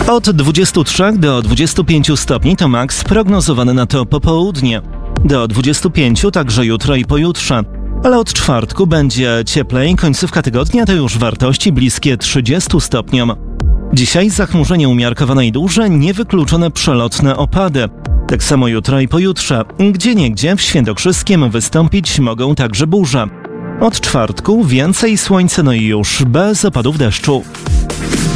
Od 23 do 25 stopni to maks prognozowany na to popołudnie. Do 25 także jutro i pojutrze. Ale od czwartku będzie cieplej, końcówka tygodnia to już wartości bliskie 30 stopniom. Dzisiaj zachmurzenie umiarkowane i duże, niewykluczone przelotne opady. Tak samo jutro i pojutrze, gdzieniegdzie w Świętokrzyskiem wystąpić mogą także burze. Od czwartku więcej słońca, no i już bez opadów deszczu.